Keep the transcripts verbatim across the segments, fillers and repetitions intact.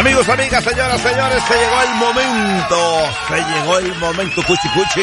Amigos, amigas, señoras, señores, se llegó el momento, se llegó el momento, cuchi cuchi,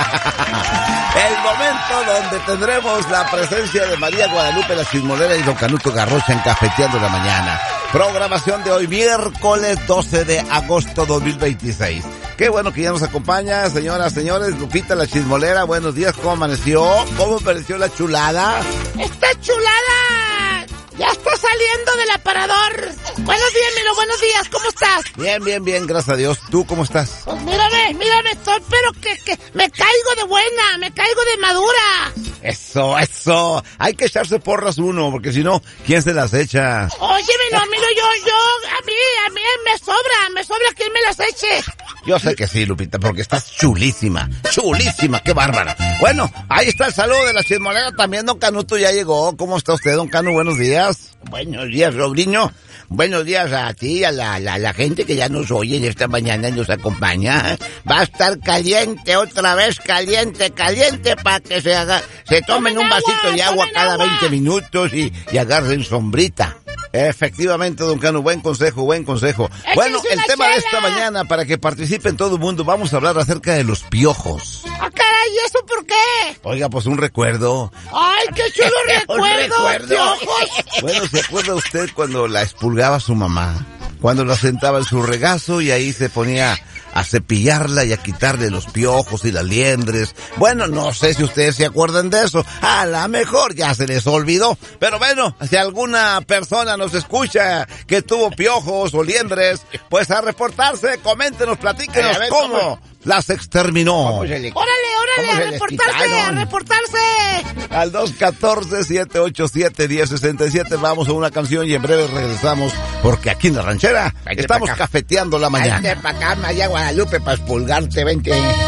el momento donde tendremos la presencia de María Guadalupe la Chismolera y don Canuto Garrocha en Cafeteando la Mañana. Programación de hoy, miércoles doce de agosto dos mil veintiséis. Qué bueno que ya nos acompaña, señoras, señores, Lupita la Chismolera, buenos días, ¿cómo amaneció? ¿Cómo apareció la chulada? ¡Está chulada! ¡Ya está saliendo del aparador! Buenos días, Milo, buenos días, ¿cómo estás? Bien, bien, bien, gracias a Dios. ¿Tú cómo estás? Pues mírame, mírame, estoy, pero que, que me caigo de buena, me caigo de madura. Eso, eso. Hay que echarse porras uno, porque si no, ¿quién se las echa? Oye, Milo, Milo, yo, yo, a mí, a mí me sobra, me sobra quien me las eche. Yo sé que sí, Lupita, porque estás chulísima, chulísima, qué bárbara. Bueno, ahí está el saludo de la Chismolera, también don Canuto ya llegó. ¿Cómo está usted, don Canu? Buenos días. Buenos días, sobrino. Buenos días a ti, a la, la, la gente que ya nos oye en esta mañana y nos acompaña. Va a estar caliente, otra vez caliente, caliente, para que se haga, se tomen un vasito de agua cada veinte minutos y, y agarren sombrita. Efectivamente, don Canu, buen consejo, buen consejo. Bueno, el tema de esta mañana, para que participen todo el mundo, vamos a hablar acerca de los piojos. ¡Ah, caray! ¿Y eso por qué? Oiga, pues un recuerdo. ¡Ay, qué chulo recuerdo! recuerdo. ¡Piojos! Bueno, ¿se acuerda usted cuando la expulgaba su mamá? Cuando la sentaba en su regazo y ahí se ponía a cepillarla y a quitarle los piojos y las liendres. Bueno, no sé si ustedes se acuerdan de eso. A lo mejor ya se les olvidó. Pero bueno, si alguna persona nos escucha que tuvo piojos o liendres, pues a reportarse, coméntenos, platíquenos a ver, cómo, ¿cómo? las exterminó. ¿Cómo se le... ¡Órale, órale! ¿Cómo ¡A se les reportarse, a quitaron? reportarse! Al dos uno cuatro, siete ocho siete, uno cero seis siete vamos a una canción y en breve regresamos, porque aquí en La Ranchera Vente estamos pa' acá. cafeteando la mañana. Vente pa' acá, María Guadalupe, para expulgarte, vente.